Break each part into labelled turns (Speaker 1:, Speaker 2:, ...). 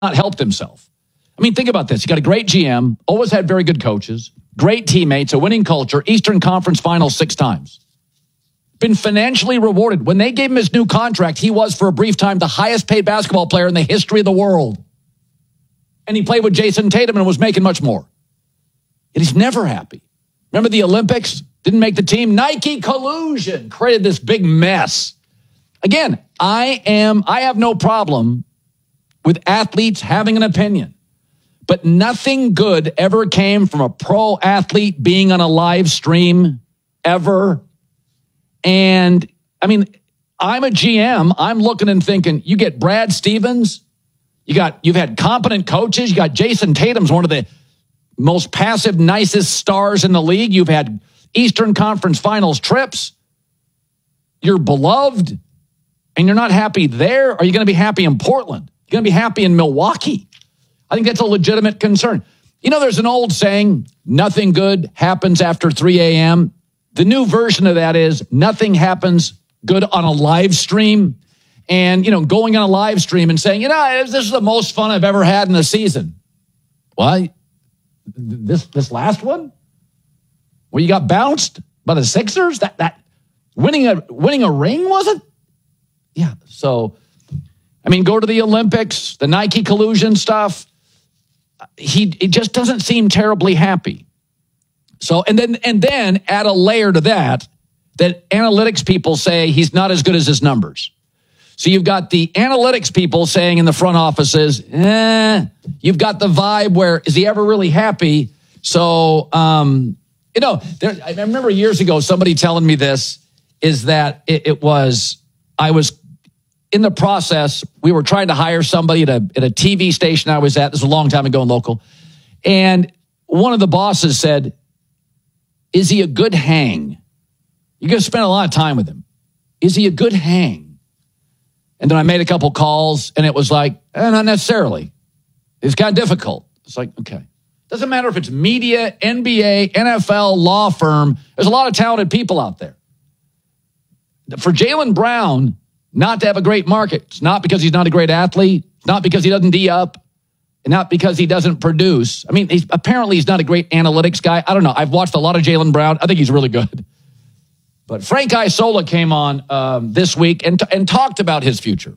Speaker 1: not helped himself. I mean, think about this. You got a great GM, always had very good coaches, great teammates, a winning culture, Eastern Conference Finals 6 times. Been financially rewarded. When they gave him his new contract, he was, for a brief time, the highest paid basketball player in the history of the world. And he played with Jason Tatum and was making much more. And he's never happy. Remember the Olympics? Didn't make the team. Nike collusion created this big mess. Again, I have no problem with athletes having an opinion. But nothing good ever came from a pro athlete being on a live stream, ever. And, I mean, I'm a GM. I'm looking and thinking, you get Brad Stevens, you've had competent coaches, you got Jason Tatum's one of the most passive, nicest stars in the league. You've had Eastern Conference Finals trips. You're beloved, and you're not happy there. Are you going to be happy in Portland? You're going to be happy in Milwaukee? I think that's a legitimate concern. You know, there's an old saying, nothing good happens after 3 a.m. The new version of that is nothing happens good on a live stream. And, you know, going on a live stream and saying, you know, this is the most fun I've ever had in a season. Well, this last one, where you got bounced by the Sixers, that winning a ring, was it? Yeah. So, I mean, go to the Olympics, the Nike collusion stuff. He just doesn't seem terribly happy. So, and then add a layer to that analytics people say he's not as good as his numbers. So you've got the analytics people saying in the front offices, you've got the vibe where, is he ever really happy? So, you know, I remember years ago, somebody telling me this, is that I was in the process, we were trying to hire somebody at a TV station I was at. This was a long time ago in local. And one of the bosses said, is he a good hang? You're going to spend a lot of time with him. Is he a good hang? And then I made a couple calls, and it was like, not necessarily. It's kind of difficult. It's like, okay. Doesn't matter if it's media, NBA, NFL, law firm. There's a lot of talented people out there. For Jaylen Brown not to have a great market, it's not because he's not a great athlete. It's not because he doesn't D up. And not because he doesn't produce. I mean, apparently he's not a great analytics guy. I don't know. I've watched a lot of Jaylen Brown. I think he's really good. But Frank Isola came on this week and talked about his future.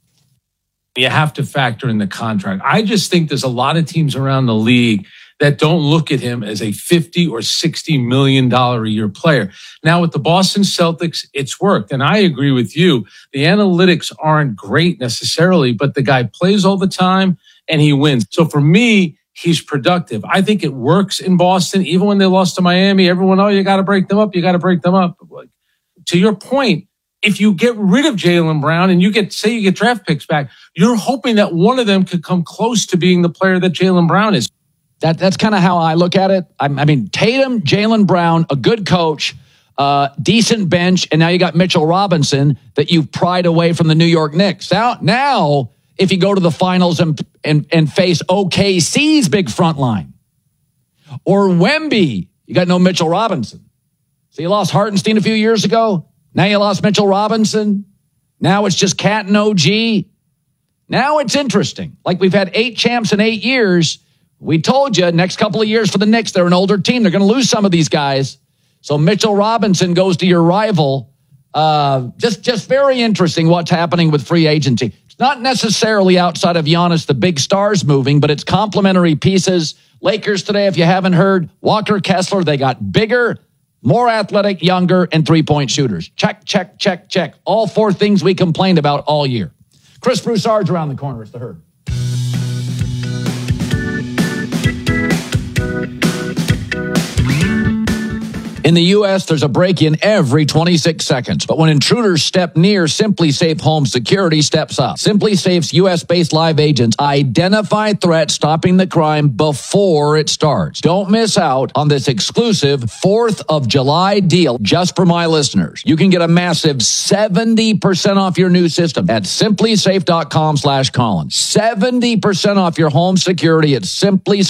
Speaker 2: You have to factor in the contract. I just think there's a lot of teams around the league that don't look at him as a $50 or $60 million a year player. Now with the Boston Celtics, it's worked. And I agree with you. The analytics aren't great necessarily, but the guy plays all the time and he wins. So for me, he's productive. I think it works in Boston. Even when they lost to Miami, everyone, you got to break them up. You got to break them up. To your point, if you get rid of Jaylen Brown and you get draft picks back, you're hoping that one of them could come close to being the player that Jaylen Brown is.
Speaker 1: That's kind of how I look at it. I mean, Tatum, Jaylen Brown, a good coach, decent bench, and now you got Mitchell Robinson that you've pried away from the New York Knicks. Now if you go to the finals and face OKC's big front line, or Wemby, you got no Mitchell Robinson. So you lost Hartenstein a few years ago. Now you lost Mitchell Robinson. Now it's just Cat and OG. Now it's interesting. Like we've had 8 champs in 8 years. We told you next couple of years for the Knicks, they're an older team. They're going to lose some of these guys. So Mitchell Robinson goes to your rival. Just very interesting what's happening with free agency. It's not necessarily outside of Giannis, the big stars moving, but it's complementary pieces. Lakers today, if you haven't heard, Walker Kessler, they got bigger, more athletic, younger, and three-point shooters. Check, check, check, check. All 4 things we complained about all year. Chris Broussard's around the corner. It's The Herd. In the U.S., there's a break-in every 26 seconds. But when intruders step near, SimpliSafe Home Security steps up. SimpliSafe's U.S.-based live agents identify threats, stopping the crime before it starts. Don't miss out on this exclusive 4th of July deal just for my listeners. You can get a massive 70% off your new system at SimpliSafe.com/Colin. 70% off your home security at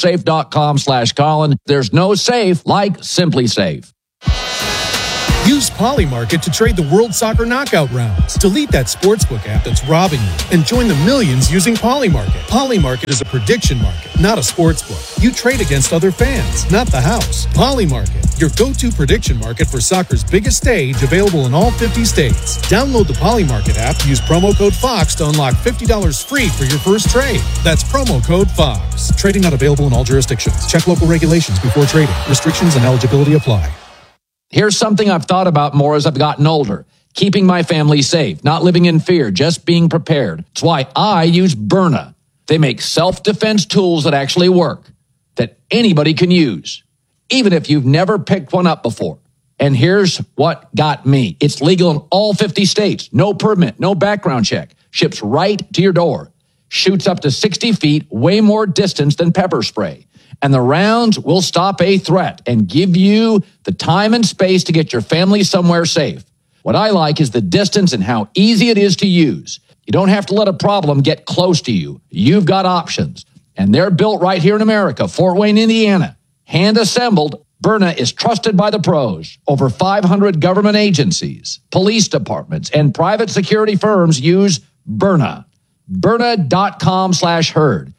Speaker 1: SimpliSafe.com/Colin. There's no safe like SimpliSafe.
Speaker 3: Use Poly Market to trade the World Soccer Knockout rounds. Delete that sportsbook app that's robbing you and join the millions using Poly Market. Poly Market is a prediction market, not a sportsbook. You trade against other fans, not the house. Poly Market, your go-to prediction market for soccer's biggest stage, available in all 50 states. Download the Poly Market app, use promo code FOX to unlock $50 free for your first trade. That's promo code FOX. Trading not available in all jurisdictions. Check local regulations before trading. Restrictions and eligibility apply.
Speaker 1: Here's something I've thought about more as I've gotten older. Keeping my family safe, not living in fear, just being prepared. That's why I use Byrna. They make self-defense tools that actually work, that anybody can use, even if you've never picked one up before. And here's what got me. It's legal in all 50 states. No permit, no background check. Ships right to your door. Shoots up to 60 feet, way more distance than pepper spray. And the rounds will stop a threat and give you the time and space to get your family somewhere safe. What I like is the distance and how easy it is to use. You don't have to let a problem get close to you. You've got options. And they're built right here in America, Fort Wayne, Indiana. Hand assembled, Byrna is trusted by the pros. Over 500 government agencies, police departments, and private security firms use Byrna. Byrna.com/herd.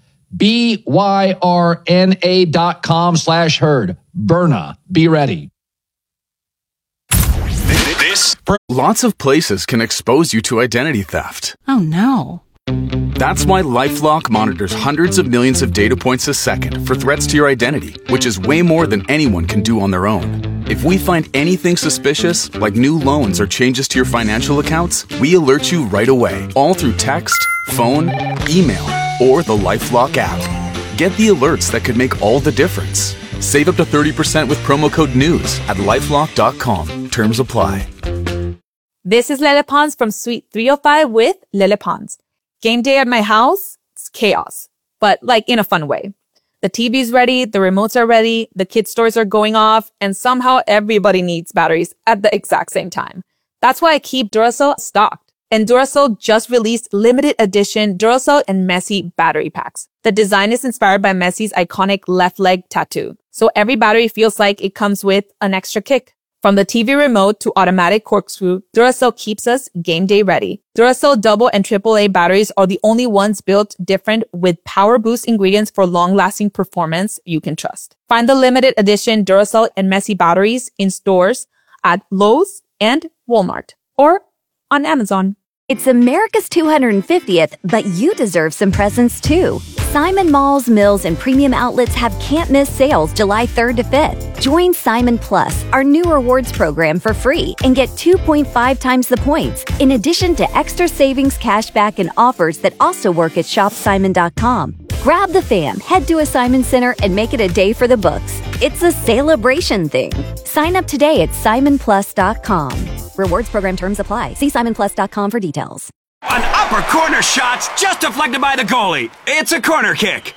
Speaker 1: BYRNA.com/herd. Byrna. Be ready.
Speaker 4: Lots of places can expose you to identity theft.
Speaker 5: Oh no.
Speaker 4: That's why LifeLock monitors hundreds of millions of data points a second for threats to your identity, which is way more than anyone can do on their own. If we find anything suspicious, like new loans or changes to your financial accounts, we alert you right away, all through text, phone, email, or the LifeLock app. Get the alerts that could make all the difference. Save up to 30% with promo code NEWS at LifeLock.com. Terms apply.
Speaker 6: This is Lele Pons from Suite 305 with Lele Pons. Game day at my house, it's chaos, but like in a fun way. The TV's ready, the remotes are ready, the kids' toys are going off, and somehow everybody needs batteries at the exact same time. That's why I keep Duracell stocked. And Duracell just released limited edition Duracell and Messi battery packs. The design is inspired by Messi's iconic left leg tattoo. So every battery feels like it comes with an extra kick. From the TV remote to automatic corkscrew, Duracell keeps us game day ready. Duracell double and AAA batteries are the only ones built different with power boost ingredients for long-lasting performance you can trust. Find the limited edition Duracell and Messi batteries in stores at Lowe's and Walmart or on Amazon.
Speaker 7: It's America's 250th, but you deserve some presents too. Simon Malls, Mills, and Premium Outlets have can't-miss sales July 3rd to 5th. Join Simon Plus, our new rewards program, for free and get 2.5 times the points, in addition to extra savings, cashback, and offers that also work at shopsimon.com. Grab the fam, head to a Simon Center, and make it a day for the books. It's a celebration thing. Sign up today at simonplus.com. Rewards program terms apply. See simonplus.com for details.
Speaker 8: An upper corner shot's just deflected by the goalie. It's a corner kick.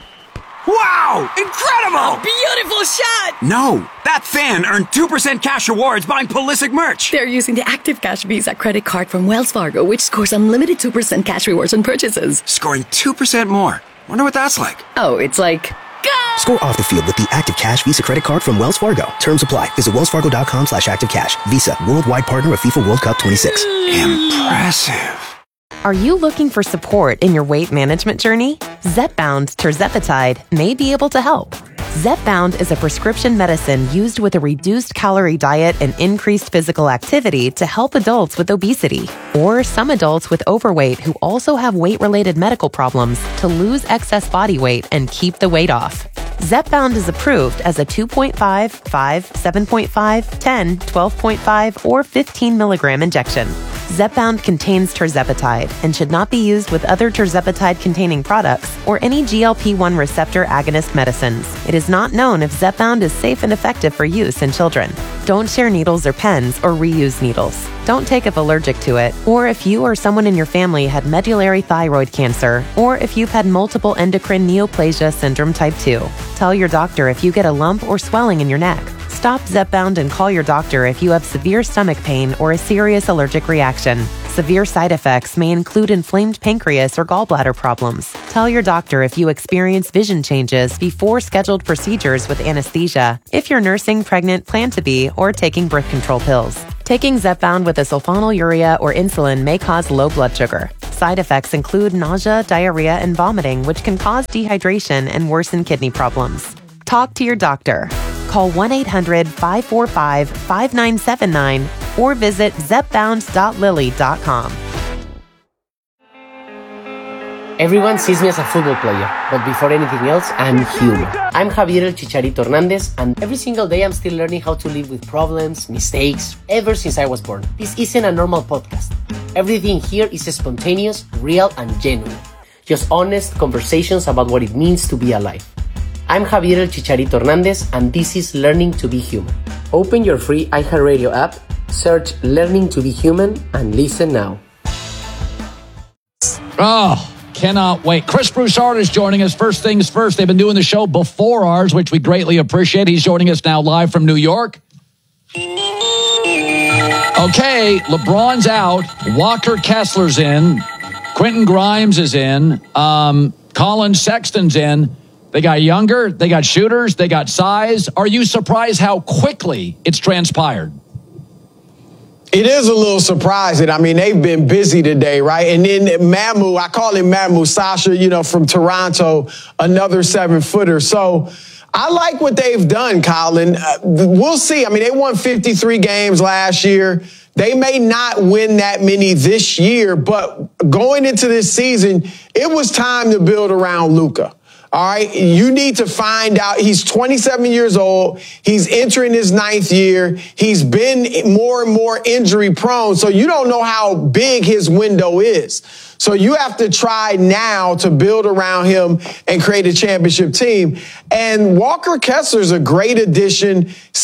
Speaker 8: Wow! Incredible!
Speaker 9: Beautiful shot!
Speaker 8: No, that fan earned 2% cash rewards buying Pulisic merch.
Speaker 9: They're using the Active Cash Visa credit card from Wells Fargo, which scores unlimited 2% cash rewards on purchases.
Speaker 8: Scoring 2% more. Wonder what that's like.
Speaker 9: Oh, it's like... Go!
Speaker 10: Score off the field with the Active Cash Visa credit card from Wells Fargo. Terms apply. Visit wellsfargo.com/activecash. Visa, worldwide partner of FIFA World Cup 26.
Speaker 8: Impressive.
Speaker 11: Are you looking for support in your weight management journey? Zepbound Tirzepatide may be able to help. Zepbound is a prescription medicine used with a reduced calorie diet and increased physical activity to help adults with obesity or some adults with overweight who also have weight-related medical problems to lose excess body weight and keep the weight off. Zepbound is approved as a 2.5, 5, 7.5, 10, 12.5, or 15 milligram injection. Zepbound contains tirzepatide and should not be used with other tirzepatide-containing products or any GLP-1 receptor agonist medicines. It is not known if Zepbound is safe and effective for use in children. Don't share needles or pens or reuse needles. Don't take if allergic to it, or if you or someone in your family had medullary thyroid cancer, or if you've had multiple endocrine neoplasia syndrome type 2. Tell your doctor if you get a lump or swelling in your neck. Stop Zepbound and call your doctor if you have severe stomach pain or a serious allergic reaction. Severe side effects may include inflamed pancreas or gallbladder problems. Tell your doctor if you experience vision changes before scheduled procedures with anesthesia, if you're nursing, pregnant, plan to be, or taking birth control pills. Taking Zepbound with a sulfonylurea or insulin may cause low blood sugar. Side effects include nausea, diarrhea, and vomiting, which can cause dehydration and worsen kidney problems. Talk to your doctor. Call 1-800-545-5979 or visit zepbound.lilly.com.
Speaker 5: Everyone sees me as a football player, but before anything else, I'm human. I'm Javier El Chicharito Hernandez, and every single day I'm still learning how to live with problems, mistakes, ever since I was born. This isn't a normal podcast. Everything here is spontaneous, real, and genuine. Just honest conversations about what it means to be alive. I'm Javier El Chicharito Hernandez, and this is Learning to Be Human. Open your free iHeartRadio app, search Learning to Be Human, and listen now.
Speaker 1: Oh, cannot wait. Chris Broussard is joining us. First things first, they've been doing the show before ours, which we greatly appreciate. He's joining us now live from New York. Okay, LeBron's out. Walker Kessler's in. Quentin Grimes is in. Colin Sexton's in. They got younger. They got shooters. They got size. Are you surprised how quickly it's transpired?
Speaker 12: It is a little surprising. I mean, they've been busy today, right? And then Mamu, I call him Mamu, Sasha, from Toronto, another 7-footer. So I like what they've done, Colin. We'll see. I mean, they won 53 games last year. They may not win that many this year, but going into this season, it was time to build around Luka. All right, you need to find out. He's 27 years old. He's entering his 9th year. He's been more and more injury prone. So you don't know how big his window is. So you have to try now to build around him and create a championship team. And Walker Kessler's a great addition,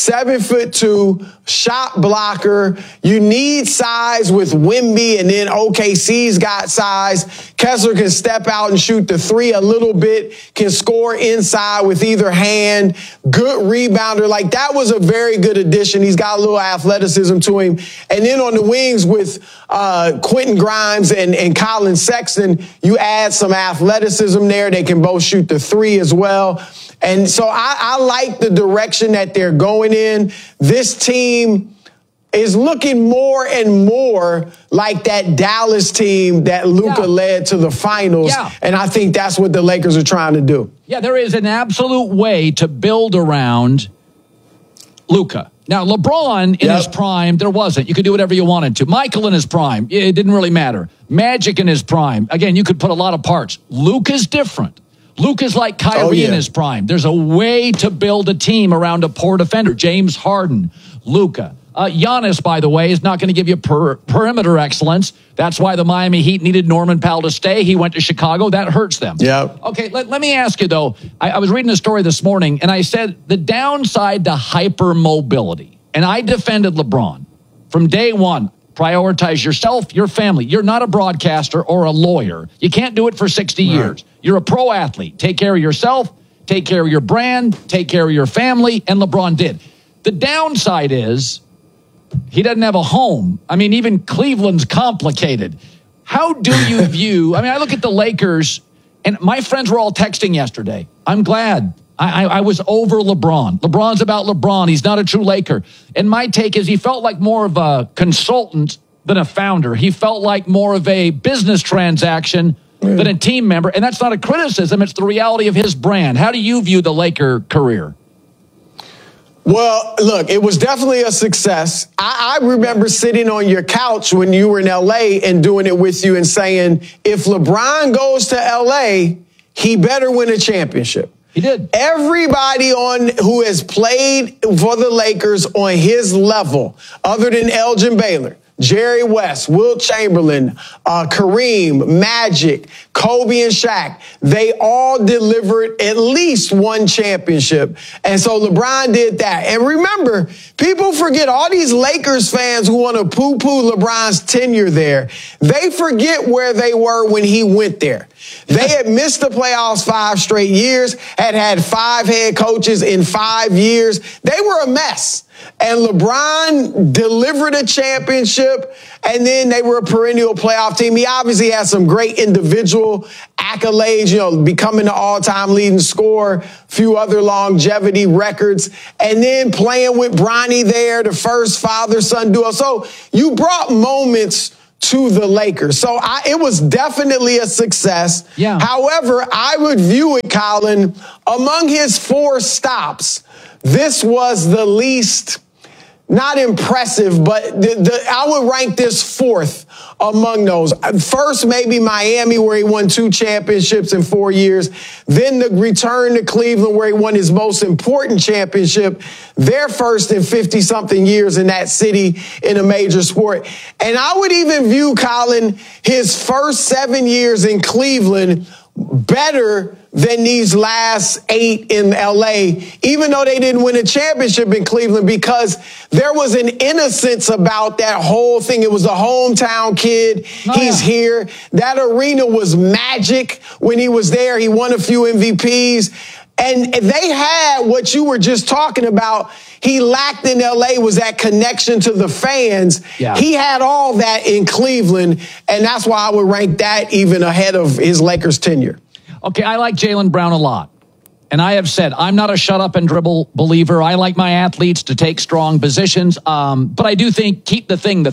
Speaker 12: 7'2", shot blocker. You need size with Wemby, and then OKC's got size. Kessler can step out and shoot the three a little bit, can score inside with either hand, good rebounder. Like, that was a very good addition. He's got a little athleticism to him. And then on the wings with Quentin Grimes and Colin Sexton, you add some athleticism there. They can both shoot the three as well. And so I like the direction that they're going in. This team is looking more and more like that Dallas team that Luka led to the finals. Yeah. And I think that's what the Lakers are trying to do.
Speaker 1: Yeah, there is an absolute way to build around Luka. Now, LeBron in his prime, there wasn't. You could do whatever you wanted to. Michael in his prime, it didn't really matter. Magic in his prime, again, you could put a lot of parts. Luka's different. Luka's like Kyrie in his prime. There's a way to build a team around a poor defender. James Harden, Luka. Giannis, by the way, is not going to give you perimeter excellence. That's why the Miami Heat needed Norman Powell to stay. He went to Chicago. That hurts them.
Speaker 12: Yeah.
Speaker 1: Okay, let me ask you, though. I was reading a story this morning, and I said the downside to hypermobility, and I defended LeBron from day one. Prioritize yourself, your family. You're not a broadcaster or a lawyer. You can't do it for 60 years. You're a pro athlete. Take care of yourself, take care of your brand, take care of your family, and LeBron did. The downside is he doesn't have a home. I mean, even Cleveland's complicated. How do you view, I look at the Lakers, and my friends were all texting yesterday. I'm glad. I was over LeBron. LeBron's about LeBron. He's not a true Laker. And my take is he felt like more of a consultant than a founder. He felt like more of a business transaction than a team member. And that's not a criticism. It's the reality of his brand. How do you view the Laker career?
Speaker 12: Well, look, it was definitely a success. I remember sitting on your couch when you were in L.A. and doing it with you and saying, if LeBron goes to L.A., he better win a championship.
Speaker 1: He did.
Speaker 12: Everybody who has played for the Lakers on his level, other than Elgin Baylor, Jerry West, Wilt Chamberlain, Kareem, Magic, Kobe and Shaq, they all delivered at least one championship. And so LeBron did that. And remember, people forget, all these Lakers fans who want to poo-poo LeBron's tenure there, they forget where they were when he went there. They had missed the playoffs 5 straight years, had 5 head coaches in 5 years. They were a mess. And LeBron delivered a championship, and then they were a perennial playoff team. He obviously had some great individual accolades, becoming the all-time leading scorer, few other longevity records, and then playing with Bronny there, the first father-son duo. So you brought moments to the Lakers. So it was definitely a success.
Speaker 1: Yeah.
Speaker 12: However, I would view it, Colin, among his 4 stops, this was the least, not impressive, but I would rank this 4th among those. First, maybe Miami, where he won 2 championships in 4 years. Then the return to Cleveland, where he won his most important championship, their first in 50-something years in that city in a major sport. And I would even view, Colin, his first 7 years in Cleveland better than these last 8 in LA, even though they didn't win a championship in Cleveland, because there was an innocence about that whole thing. It was a hometown kid. He's here. That arena was magic when he was there. He won a few MVPs. And they had what you were just talking about. He lacked in LA was that connection to the fans.
Speaker 1: Yeah.
Speaker 12: He had all that in Cleveland, and that's why I would rank that even ahead of his Lakers tenure.
Speaker 1: Okay, I like Jaylen Brown a lot. And I have said, I'm not a shut up and dribble believer. I like my athletes to take strong positions. But I do think, keep the thing.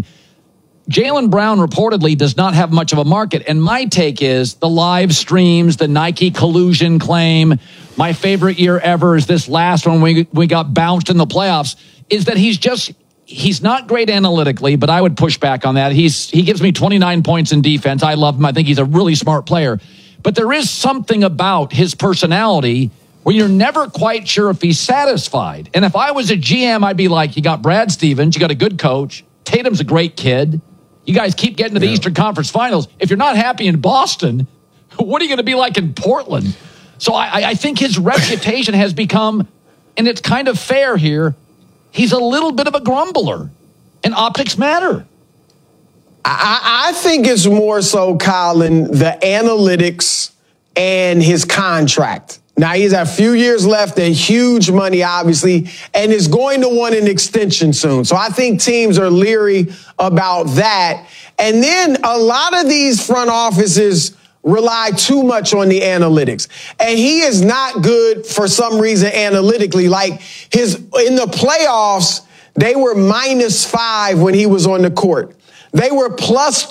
Speaker 1: Jaylen Brown reportedly does not have much of a market. And my take is the live streams, the Nike collusion claim. My favorite year ever is this last one we got bounced in the playoffs, is that he's not great analytically, but I would push back on that. He gives me 29 points in defense. I love him. I think he's a really smart player. But there is something about his personality where you're never quite sure if he's satisfied. And if I was a GM, I'd be like, you got Brad Stevens, you got a good coach. Tatum's a great kid. You guys keep getting to the Eastern Conference Finals. If you're not happy in Boston, what are you going to be like in Portland? So I think his reputation has become, and it's kind of fair here, he's a little bit of a grumbler. And optics matter.
Speaker 12: I think it's more so, Colin, the analytics and his contract. Now, he's a few years left and huge money, obviously, and is going to want an extension soon. So I think teams are leery about that. And then a lot of these front offices rely too much on the analytics. And he is not good for some reason analytically. Like in the playoffs, they were -5 when he was on the court. They were plus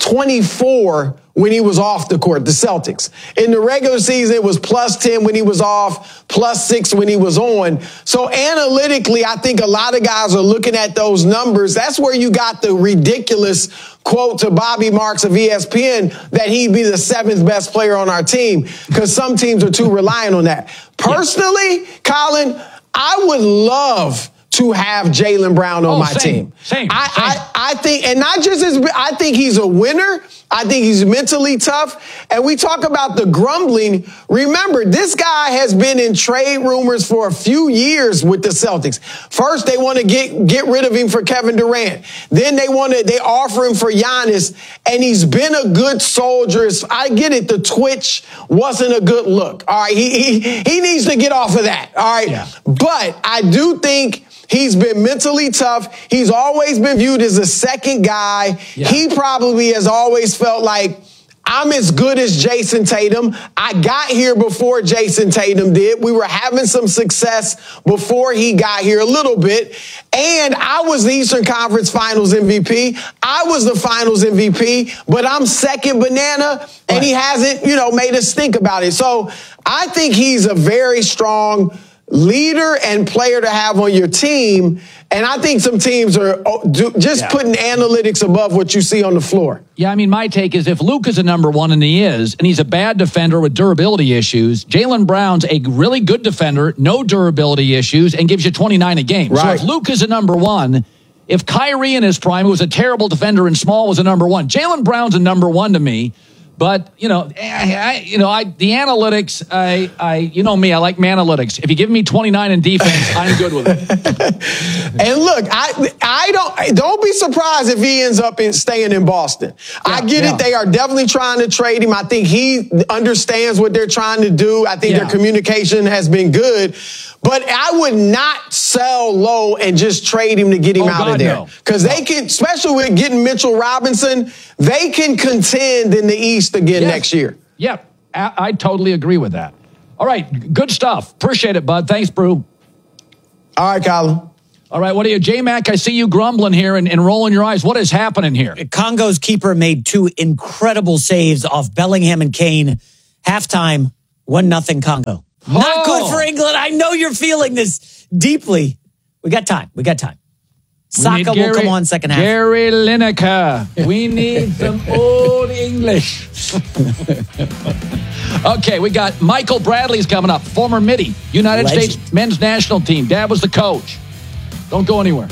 Speaker 12: 24 when he was off the court, the Celtics. In the regular season, it was plus 10 when he was off, plus 6 when he was on. So analytically, I think a lot of guys are looking at those numbers. That's where you got the ridiculous quote to Bobby Marks of ESPN that he'd be the 7th best player on our team, because some teams are too reliant on that. Personally, Colin, I would love to have Jaylen Brown on my team.
Speaker 1: Same.
Speaker 12: I think, and not just I think he's a winner. I think he's mentally tough. And we talk about the grumbling. Remember, this guy has been in trade rumors for a few years with the Celtics. First, they want to get rid of him for Kevin Durant. Then they offer him for Giannis, and he's been a good soldier. I get it. The twitch wasn't a good look. All right. He needs to get off of that. All right. Yeah. But I do think he's been mentally tough. He's always been viewed as a second guy. Yeah. He probably has always felt like, I'm as good as Jason Tatum. I got here before Jason Tatum did. We were having some success before he got here a little bit. And I was the Eastern Conference Finals MVP. I was the Finals MVP, but I'm second banana, and he hasn't, made us think about it. So I think he's a very strong leader and player to have on your team. And I think some teams are just putting analytics above what you see on the floor.
Speaker 1: Yeah, I mean, my take is if Luke is a number one, and he is, and he's a bad defender with durability issues, Jaylen Brown's a really good defender, no durability issues, and gives you 29 a game.
Speaker 12: Right.
Speaker 1: So if Luke is a number one, if Kyrie in his prime, who was a terrible defender and small, was a number one, Jaylen Brown's a number one to me. But, the analytics, you know me, I like analytics. If you give me 29 in defense, I'm good with it.
Speaker 12: And look, I don't be surprised if he ends up staying in Boston. I get it. They are definitely trying to trade him. I think he understands what they're trying to do. I think their communication has been good. But I would not sell low and just trade him to get him out of there. Because they can, especially with getting Mitchell Robinson, they can contend in the East again next year.
Speaker 1: Yep. I totally agree with that. All right. Good stuff. Appreciate it, bud. Thanks, Brew.
Speaker 12: All right, Colin.
Speaker 1: All right. What are you, J-Mac? I see you grumbling here and rolling your eyes. What is happening here?
Speaker 13: Congo's keeper made 2 incredible saves off Bellingham and Kane. Halftime, 1-0 Congo. Not good for England. I know you're feeling this deeply. We got time. Saka will come on second half.
Speaker 1: Gary Lineker. We need some old English. Okay, we got Michael Bradley's coming up. Former Midi, United States men's national team. Dad was the coach. Don't go anywhere.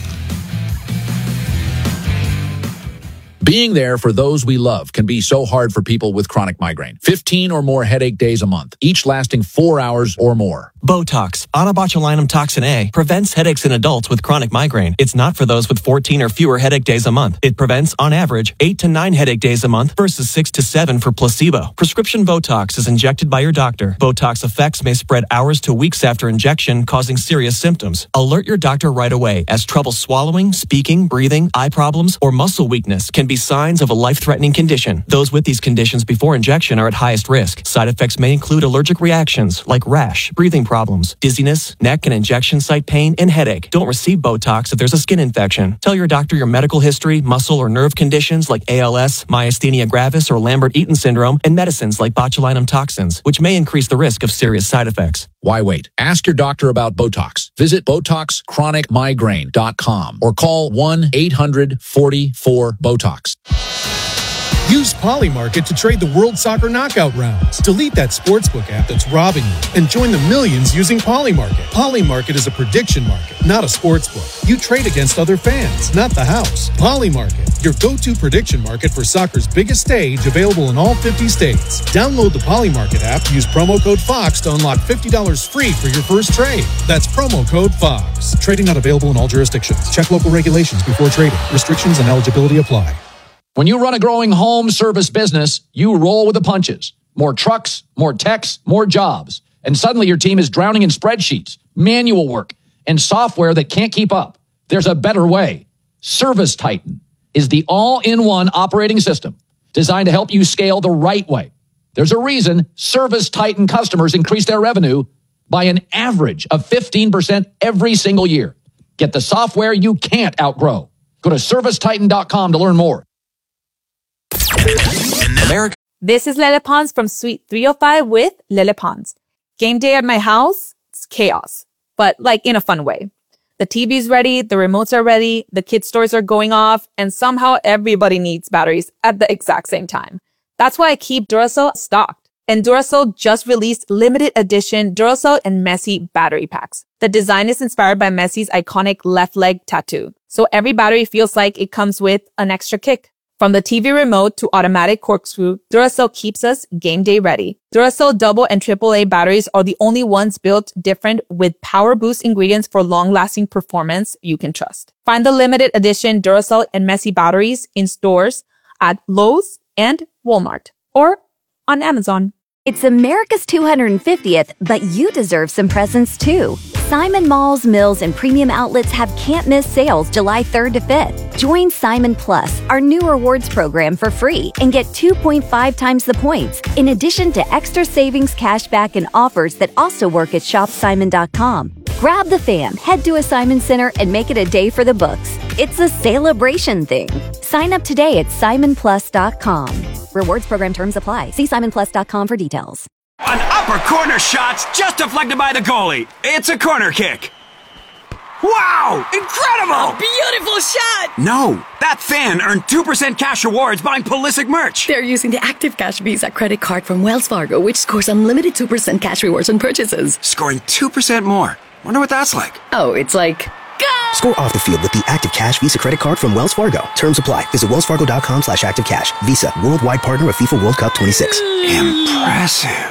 Speaker 14: Being there for those we love can be so hard for people with chronic migraine. 15 or more headache days a month, each lasting 4 hours or more.
Speaker 15: Botox, onabotulinum toxin A, prevents headaches in adults with chronic migraine. It's not for those with 14 or fewer headache days a month. It prevents, on average, 8 to 9 headache days a month versus 6 to 7 for placebo. Prescription Botox is injected by your doctor. Botox effects may spread hours to weeks after injection, causing serious symptoms. Alert your doctor right away, as trouble swallowing, speaking, breathing, eye problems, or muscle weakness can be signs of a life-threatening condition. Those with these conditions before injection are at highest risk. Side effects may include allergic reactions like rash, breathing problems, dizziness, neck and injection site pain, and headache. Don't receive Botox if there's a skin infection. Tell your doctor your medical history, muscle or nerve conditions like ALS, myasthenia gravis, or Lambert-Eaton syndrome, and medicines like botulinum toxins, which may increase the risk of serious side effects.
Speaker 14: Why wait? Ask your doctor about Botox. Visit BotoxChronicMigraine.com or call 1-800-44-BOTOX.
Speaker 3: Use Polymarket to trade the World Soccer Knockout rounds. Delete that sportsbook app that's robbing you and join the millions using Polymarket. Polymarket is a prediction market, not a sportsbook. You trade against other fans, not the house. Polymarket, your go-to prediction market for soccer's biggest stage, available in all 50 states. Download the Polymarket app, use promo code FOX to unlock $50 free for your first trade. That's promo code FOX. Trading not available in all jurisdictions. Check local regulations before trading. Restrictions and eligibility apply.
Speaker 1: When you run a growing home service business, you roll with the punches. More trucks, more techs, more jobs. And suddenly your team is drowning in spreadsheets, manual work, and software that can't keep up. There's a better way. Service Titan is the all-in-one operating system designed to help you scale the right way. There's a reason Service Titan customers increase their revenue by an average of 15% every single year. Get the software you can't outgrow. Go to servicetitan.com to learn more.
Speaker 6: This is Lele Pons from Suite 305 with Lele Pons. Game day at my house, it's chaos, but like in a fun way. The TV's ready, the remotes are ready, the kids' toys are going off, and somehow everybody needs batteries at the exact same time. That's why I keep Duracell stocked. And Duracell just released limited edition Duracell and Messi battery packs. The design is inspired by Messi's iconic left leg tattoo, so every battery feels like it comes with an extra kick. From the TV remote to automatic corkscrew, Duracell keeps us game day ready. Duracell double and AAA batteries are the only ones built different with power boost ingredients for long-lasting performance you can trust. Find the limited edition Duracell and Messi batteries in stores at Lowe's and Walmart or on Amazon.
Speaker 7: It's America's 250th, but you deserve some presents too. Simon Malls, Mills, and Premium Outlets have can't-miss sales July 3rd to 5th. Join Simon Plus, our new rewards program, for free and get 2.5 times the points, in addition to extra savings, cashback, and offers that also work at shopsimon.com. Grab the fam, head to a Simon Center, and make it a day for the books. It's a celebration thing. Sign up today at simonplus.com. Rewards program terms apply. See simonplus.com for details.
Speaker 8: An upper corner shot's just deflected by the goalie. It's a corner kick. Wow! Incredible!
Speaker 9: A beautiful shot!
Speaker 8: No, that fan earned 2% cash rewards buying Pulisic merch.
Speaker 9: They're using the Active Cash Visa credit card from Wells Fargo, which scores unlimited 2% cash rewards on purchases.
Speaker 8: Scoring 2% more. Wonder what that's like.
Speaker 9: Oh, it's like... Go!
Speaker 10: Score off the field with the Active Cash Visa Credit Card from Wells Fargo. Terms apply. Visit wellsfargo.com/activecash. Visa, worldwide partner of FIFA World Cup 26.
Speaker 8: Impressive.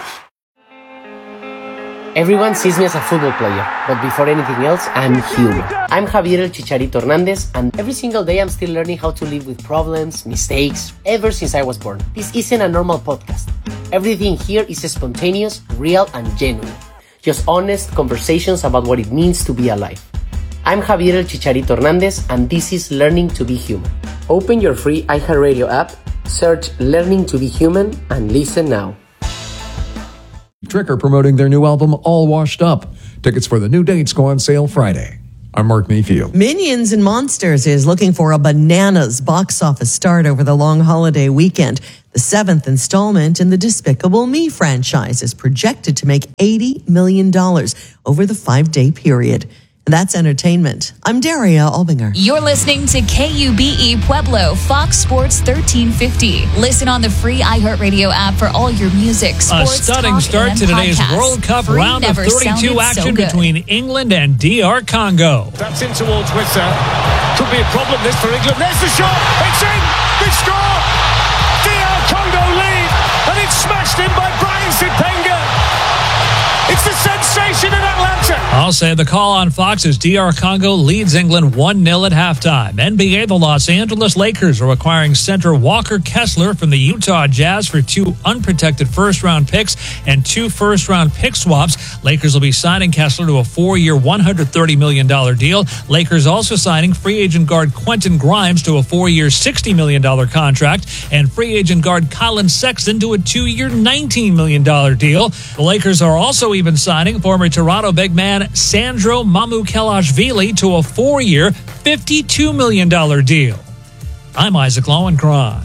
Speaker 5: Everyone sees me as a football player, but before anything else, I'm human. I'm Javier El Chicharito Hernandez, and every single day I'm still learning how to live with problems, mistakes, ever since I was born. This isn't a normal podcast. Everything here is spontaneous, real, and genuine. Just honest conversations about what it means to be alive. I'm Javier El Chicharito Hernandez, and this is Learning to Be Human. Open your free iHeartRadio app, search Learning to Be Human, and listen now.
Speaker 16: Trick are promoting their new album, All Washed Up. Tickets for the new dates go on sale Friday. I'm Mark Mayfield.
Speaker 17: Minions and Monsters is looking for a bananas box office start over the long holiday weekend. The 7th installment in the Despicable Me franchise is projected to make $80 million over the 5-day period. That's entertainment. I'm Daria Albinger.
Speaker 18: You're listening to KUBE Pueblo, Fox Sports 1350. Listen on the free iHeartRadio app for all your music, sports,
Speaker 19: a stunning
Speaker 18: talk,
Speaker 19: start
Speaker 18: and
Speaker 19: to today's
Speaker 18: podcasts.
Speaker 19: World Cup
Speaker 18: Free
Speaker 19: round of 32 action between England and DR Congo.
Speaker 20: That's in towards Witzer. Could be a problem this for England. There's the shot. It's in. They score. DR Congo lead. And it's smashed in by Brian Sipenga. It's the sensation in Atlanta.
Speaker 19: I'll say the call on Fox is DR Congo leads England 1-0 at halftime. NBA, the Los Angeles Lakers are acquiring center Walker Kessler from the Utah Jazz for 2 unprotected first-round picks and 2 first-round pick swaps. Lakers will be signing Kessler to a 4-year, $130 million deal. Lakers also signing free agent guard Quentin Grimes to a 4-year, $60 million contract, and free agent guard Colin Sexton to a 2-year, $19 million deal. The Lakers are also even signing former Toronto big man Sandro Mamukelashvili to a 4-year, $52 million deal. I'm Isaac Lowenkron.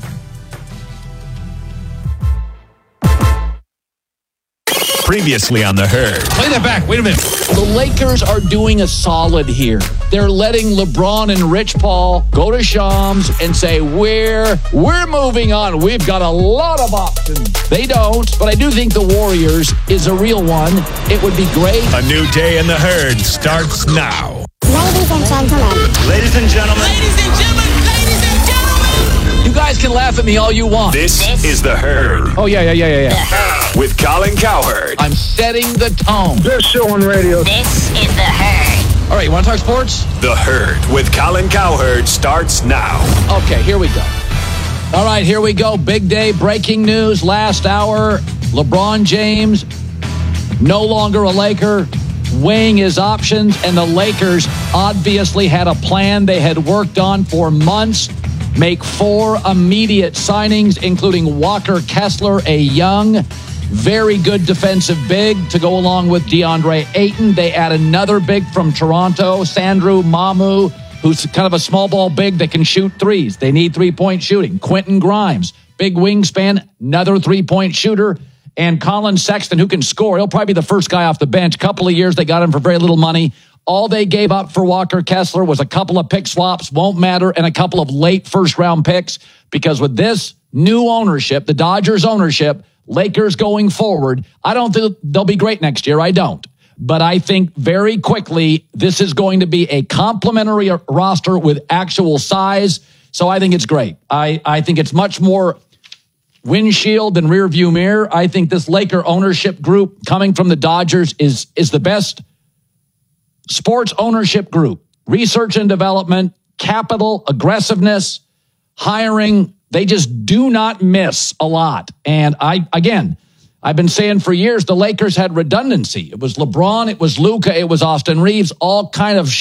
Speaker 21: Previously on The Herd.
Speaker 1: Play that back. Wait a minute. The Lakers are doing a solid here. They're letting LeBron and Rich Paul go to Shams and say, we're moving on. We've got a lot of options. They don't, but I do think the Warriors is a real one. It would be great.
Speaker 21: A new day in The Herd starts now.
Speaker 22: Ladies and gentlemen.
Speaker 21: Ladies and gentlemen.
Speaker 22: Ladies and gentlemen. Ladies and gentlemen.
Speaker 1: You guys can laugh at me all you want.
Speaker 21: This is The Herd.
Speaker 1: Oh, yeah.
Speaker 21: With Colin Cowherd.
Speaker 1: I'm setting the tone.
Speaker 21: Best show on radio.
Speaker 22: This is The Herd.
Speaker 1: All right, you want to talk sports?
Speaker 21: The Herd with Colin Cowherd starts now.
Speaker 1: Okay, here we go. All right, here we go. Big day, breaking news, last hour. LeBron James, no longer a Laker, weighing his options, and the Lakers obviously had a plan they had worked on for months. Make 4 immediate signings, including Walker Kessler, a young, very good defensive big to go along with DeAndre Ayton. They add another big from Toronto, Sandro Mamu, who's kind of a small ball big that can shoot threes. They need 3-point shooting. Quentin Grimes, big wingspan, another 3-point shooter. And Colin Sexton, who can score. He'll probably be the first guy off the bench. Couple of years, they got him for very little money. All they gave up for Walker Kessler was a couple of pick swaps, won't matter, and a couple of late first-round picks. Because with this new ownership, the Dodgers ownership, Lakers going forward, I don't think they'll be great next year. I don't. But I think very quickly, this is going to be a complementary roster with actual size. So I think it's great. I think it's much more windshield than rear view mirror. I think this Laker ownership group coming from the Dodgers is the best sports ownership group. Research and development, capital, aggressiveness, hiring. They just do not miss a lot. And I've been saying for years, the Lakers had redundancy. It was LeBron, it was Luka, it was Austin Reeves, all kind of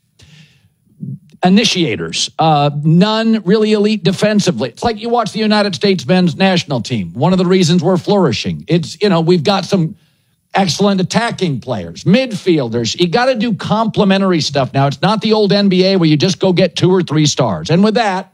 Speaker 1: initiators. None really elite defensively. It's like you watch the United States men's national team. One of the reasons we're flourishing. It's, we've got some excellent attacking players, midfielders. You got to do complementary stuff now. It's not the old NBA where you just go get 2 or 3 stars. And with that,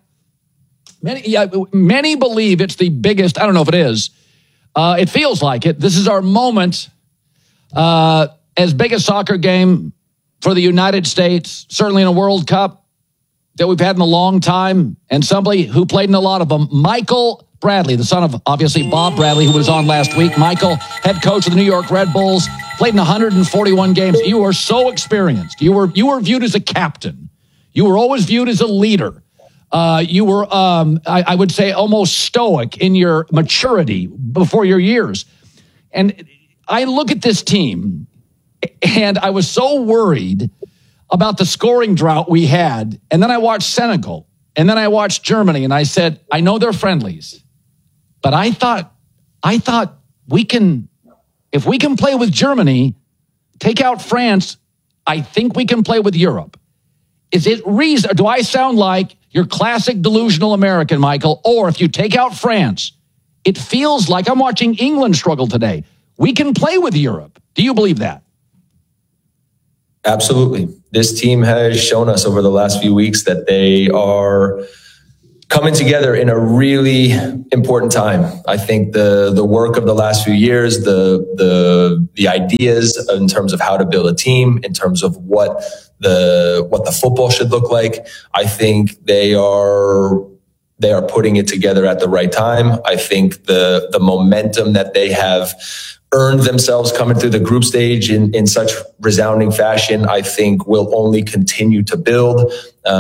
Speaker 1: many believe it's the biggest. I don't know if it is. It feels like it. This is our moment. As big a soccer game for the United States, certainly in a World Cup, that we've had in a long time. And somebody who played in a lot of them, Michael Bradley, the son of, obviously, Bob Bradley, who was on last week. Michael, head coach of the New York Red Bulls, played in 141 games. You are so experienced. You were viewed as a captain You were always viewed as a leader. You were, I would say, almost stoic in your maturity before your years. And I look at this team, and I was so worried about the scoring drought we had. And then I watched Senegal, and then I watched Germany, and I said, I know they're friendlies, but I thought we can, if we can play with Germany, take out France, I think we can play with Europe. Is it reason? Do I sound like your classic delusional American, Michael? Or if you take out France, it feels like I'm watching England struggle today. We can play with Europe. Do you believe that?
Speaker 2: Absolutely. This team has shown us over the last few weeks that they are coming together in a really important time. I think the work of the last few years, the ideas in terms of how to build a team, in terms of what the football should look like, I think they are putting it together at the right time. I think the momentum that they have earned themselves coming through the group stage in such resounding fashion, I think will only continue to build.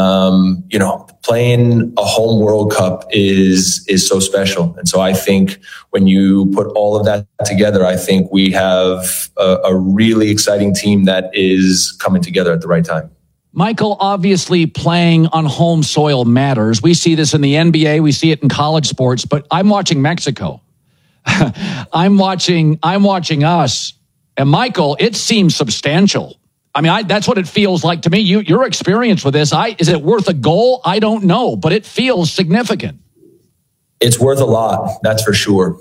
Speaker 2: Playing a home World Cup is so special. And so I think when you put all of that together, I think we have a really exciting team that is coming together at the right time.
Speaker 1: Michael, obviously playing on home soil matters. We see this in the NBA. We see it in college sports, but I'm watching Mexico. I'm watching us. And Michael, it seems substantial. I mean, that's what it feels like to me. Your experience with this, is it worth a goal? I don't know, but it feels significant.
Speaker 2: It's worth a lot. That's for sure.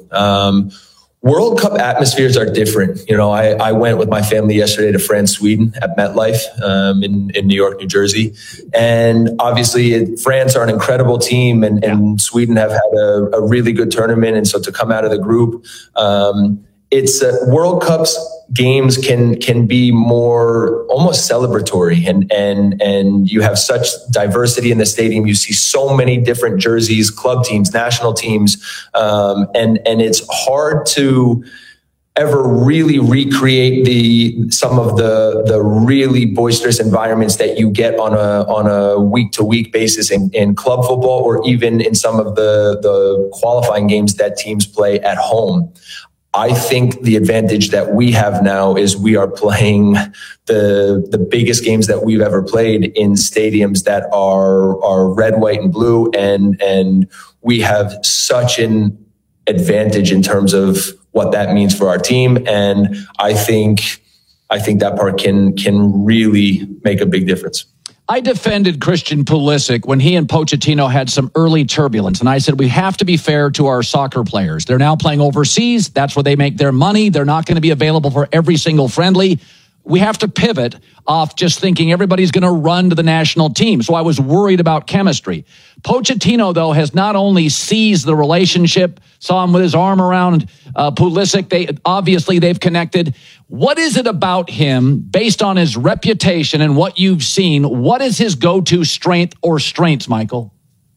Speaker 2: World Cup atmospheres are different. I went with my family yesterday to France, Sweden at MetLife in New York, New Jersey. And obviously France are an incredible team and Sweden have had a really good tournament. And so to come out of the group, it's World Cups games can be more almost celebratory and you have such diversity in the stadium. You see so many different jerseys, club teams, national teams. And it's hard to ever really recreate some of the really boisterous environments that you get on a week to week basis in club football or even in some of the qualifying games that teams play at home. I think the advantage that we have now is we are playing the biggest games that we've ever played in stadiums that are red, white, and blue, and we have such an advantage in terms of what that means for our team. And I think that part can really make a big difference.
Speaker 1: I defended Christian Pulisic when he and Pochettino had some early turbulence. And I said, we have to be fair to our soccer players. They're now playing overseas. That's where they make their money. They're not going to be available for every single friendly. We have to pivot off just thinking everybody's going to run to the national team. So I was worried about chemistry. Pochettino, though, has not only seized the relationship, saw him with his arm around Pulisic. They've connected. What is it about him, based on his reputation and what you've seen? What is his go-to strength or strengths, Michael?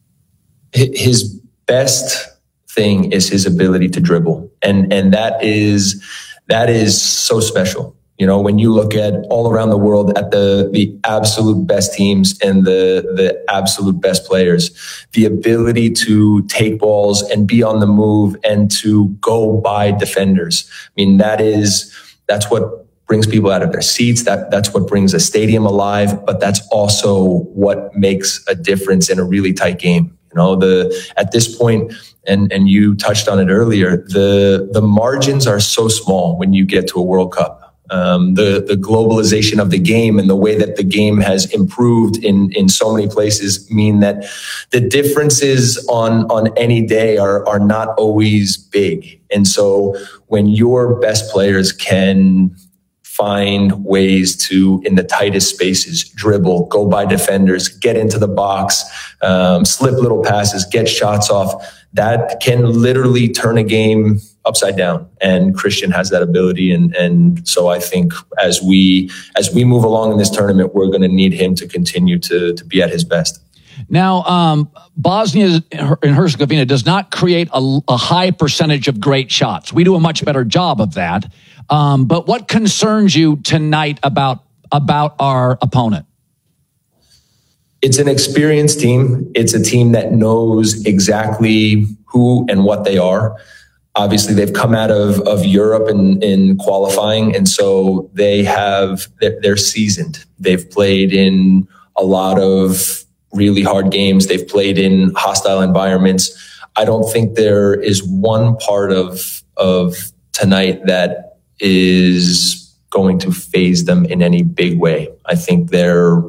Speaker 2: His best thing is his ability to dribble, and that is so special. When you look at all around the world at the absolute best teams and the absolute best players, the ability to take balls and be on the move and to go by defenders. I mean, that's what brings people out of their seats. That's what brings a stadium alive, but that's also what makes a difference in a really tight game. At this point, and you touched on it earlier, the margins are so small when you get to a World Cup. The globalization of the game and the way that the game has improved in so many places mean that the differences on any day are not always big. And so when your best players can find ways to, in the tightest spaces, dribble, go by defenders, get into the box, slip little passes, get shots off, that can literally turn a game upside down. And Christian has that ability. And so I think as we move along in this tournament, we're going to need him to continue to be at his best.
Speaker 1: Now, Bosnia and Herzegovina does not create a high percentage of great shots. We do a much better job of that. But what concerns you tonight about our opponent?
Speaker 2: it's an experienced team. It's a team that knows exactly who and what they are. Obviously, they've come out of Europe in qualifying, and so they're seasoned. They've played in a lot of really hard games. They've played in hostile environments. I don't think there is one part of tonight that is going to phase them in any big way. I think they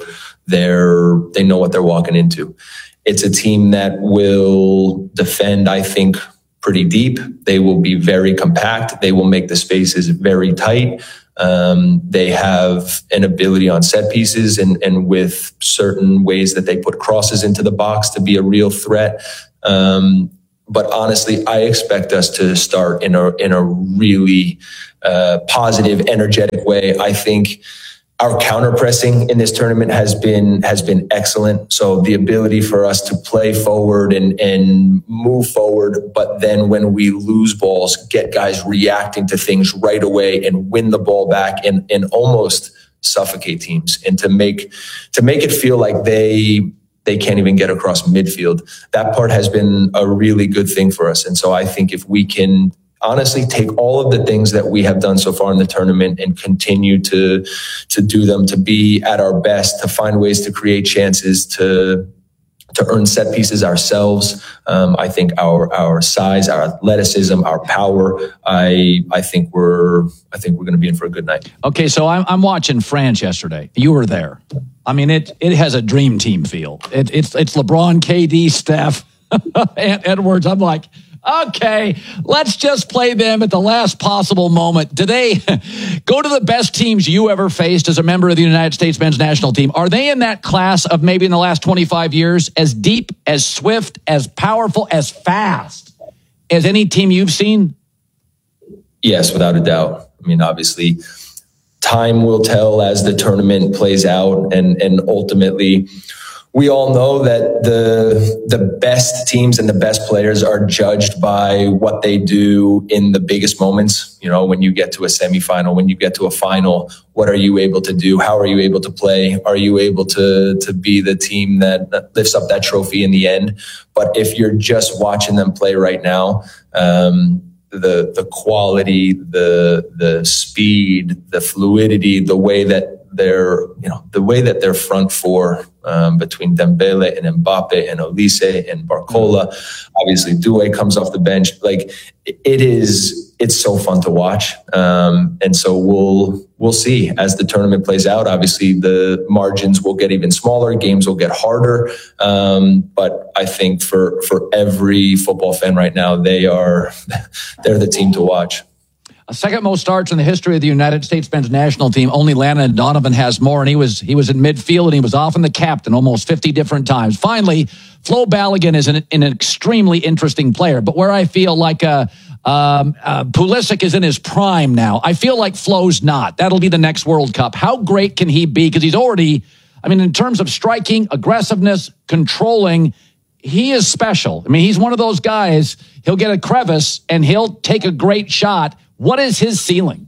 Speaker 2: know what they're walking into. It's a team that will defend, I think, pretty deep. They will be very compact. They will make the spaces very tight. They have an ability on set pieces and with certain ways that they put crosses into the box to be a real threat. But honestly, I expect us to start in a really positive, energetic way. I think our counter pressing in this tournament has been excellent. So the ability for us to play forward and move forward, but then when we lose balls, get guys reacting to things right away and win the ball back and almost suffocate teams, and to make it feel like they can't even get across midfield. That part has been a really good thing for us. And so I think if we can honestly take all of the things that we have done so far in the tournament and continue to do them, to be at our best, to find ways to create chances, to earn set pieces ourselves. I think our size, our athleticism, our power, I think we're going to be in for a good night.
Speaker 1: Okay, so I'm watching France yesterday. You were there. I mean, it has a dream team feel. It's LeBron, KD, Steph, and Edwards. I'm like, okay, let's just play them at the last possible moment. Do they go to the best teams you ever faced as a member of the United States men's national team? Are they in that class of maybe in the last 25 years, as deep, as swift, as powerful, as fast as any team you've seen?
Speaker 2: Yes, without a doubt. I mean, obviously, time will tell as the tournament plays out, and ultimately, we all know that the best teams and the best players are judged by what they do in the biggest moments. You know, when you get to a semifinal, when you get to a final, what are you able to do? How are you able to play? Are you able to be the team that lifts up that trophy in the end? But if you're just watching them play right now, the quality, the speed, the fluidity, the way that their front four between Dembele and Mbappe and Olise and Barcola, obviously Doué comes off the bench. Like it's so fun to watch, and so we'll see as the tournament plays out. Obviously, the margins will get even smaller, games will get harder, but I think for every football fan right now, they're the team to watch.
Speaker 1: Second most starts in the history of the United States men's national team. Only Landon Donovan has more, and he was in midfield, and he was often the captain almost 50 different times. Finally, Flo Balogun is an extremely interesting player, but where I feel like Pulisic is in his prime now, I feel like Flo's not. That'll be the next World Cup. How great can he be? Because he's already, I mean, in terms of striking, aggressiveness, controlling, he is special. I mean, he's one of those guys, he'll get a crevice, and he'll take a great shot. What is his ceiling?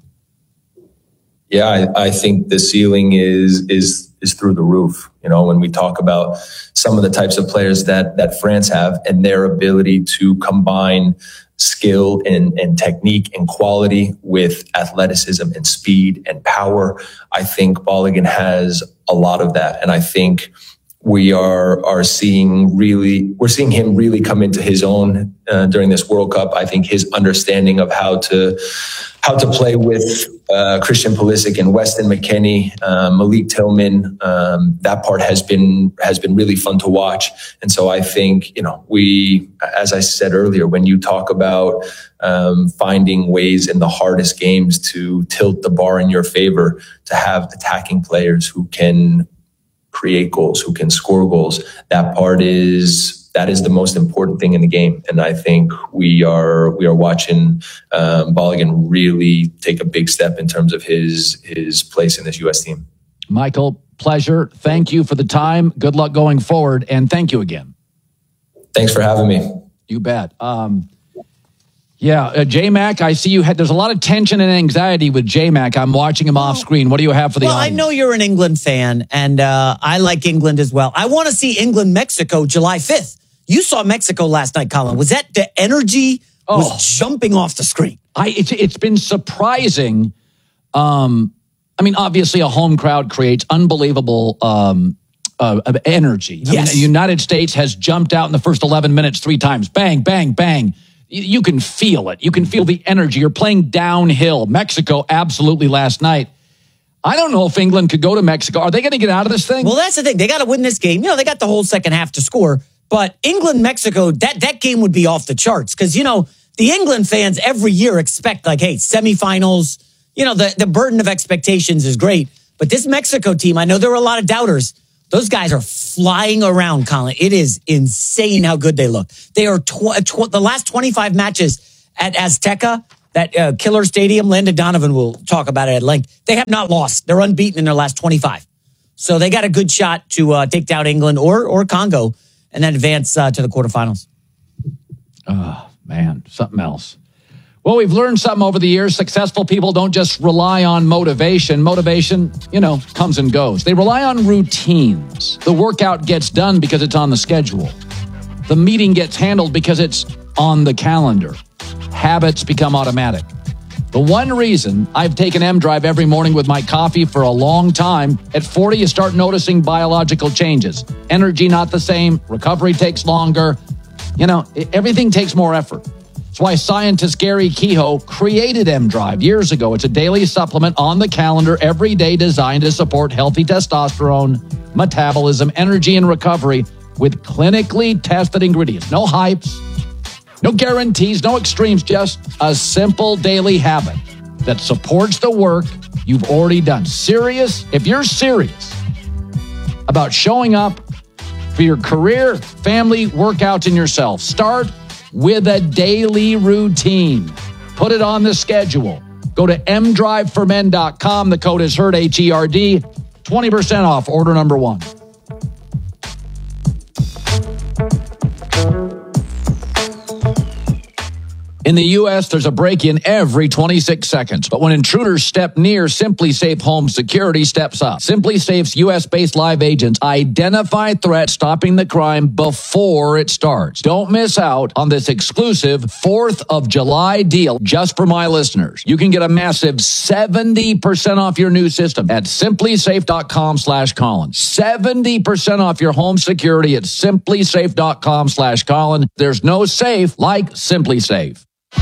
Speaker 2: Yeah, I think the ceiling is through the roof. You know, when we talk about some of the types of players that France have and their ability to combine skill and technique and quality with athleticism and speed and power, I think Balogun has a lot of that. And I think we're seeing him really come into his own during this World Cup. I think his understanding of how to play with Christian Pulisic and Weston McKennie, Malik Tillman, that part has been really fun to watch. And so I think, you know, as I said earlier, when you talk about finding ways in the hardest games to tilt the bar in your favor, to have attacking players who can create goals, who can score goals, that is the most important thing in the game. And I think we are watching Balogun really take a big step in terms of his place in this U.S. team.
Speaker 1: Michael, pleasure. Thank you for the time. Good luck going forward, and thank you again.
Speaker 2: Thanks for having me.
Speaker 1: You bet. Yeah, J-Mac, I see there's a lot of tension and anxiety with J-Mac. I'm watching him off screen. What do you have for the audience?
Speaker 13: I know you're an England fan, and I like England as well. I want to see England-Mexico July 5th. You saw Mexico last night, Colin. Was that the energy was jumping off the screen?
Speaker 1: It's been surprising. Obviously a home crowd creates unbelievable energy.
Speaker 13: Yes.
Speaker 1: The United States has jumped out in the first 11 minutes 3 times. Bang, bang, bang. You can feel it. You can feel the energy. You're playing downhill. Mexico, absolutely last night. I don't know if England could go to Mexico. Are they going to get out of this thing?
Speaker 13: Well, that's the thing. They got to win this game. They got the whole second half to score. But England-Mexico, that game would be off the charts. Because, the England fans every year expect, semifinals. The burden of expectations is great. But this Mexico team, I know there were a lot of doubters. Those guys are flying around, Colin. It is insane how good they look. They are the last 25 matches at Azteca, that killer stadium. Landon Donovan will talk about it at length. They have not lost. They're unbeaten in their last 25. So they got a good shot to take down England or Congo and then advance to the quarterfinals.
Speaker 1: Oh, man, something else. Well, we've learned something over the years. Successful people don't just rely on motivation. Motivation, comes and goes. They rely on routines. The workout gets done because it's on the schedule. The meeting gets handled because it's on the calendar. Habits become automatic. The one reason I've taken M-Drive every morning with my coffee for a long time, at 40, you start noticing biological changes. Energy not the same. Recovery takes longer. Everything takes more effort. That's why scientist Gary Kehoe created M-Drive years ago. It's a daily supplement on the calendar every day designed to support healthy testosterone, metabolism, energy, and recovery with clinically tested ingredients. No hypes, no guarantees, no extremes, just a simple daily habit that supports the work you've already done. If you're serious about showing up for your career, family, workouts, and yourself, start with a daily routine. Put it on the schedule. Go to mdriveformen.com. The code is HERD, H-E-R-D. 20% off order number 1. In the U.S., there's a break-in every 26 seconds. But when intruders step near, SimpliSafe Home Security steps up. SimpliSafe's U.S.-based live agents identify threats, stopping the crime before it starts. Don't miss out on this exclusive 4th of July deal just for my listeners. You can get a massive 70% off your new system at simplisafe.com/Colin. 70% off your home security at simplisafe.com/Colin. There's no safe like SimpliSafe.